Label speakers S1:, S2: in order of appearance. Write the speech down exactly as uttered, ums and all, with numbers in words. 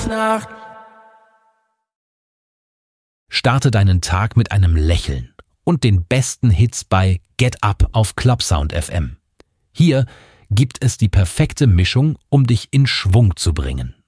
S1: Nacht.
S2: Starte deinen Tag mit einem Lächeln und den besten Hits bei Get Up auf Clubsound F M. Hier gibt es die perfekte Mischung, um dich in Schwung zu bringen.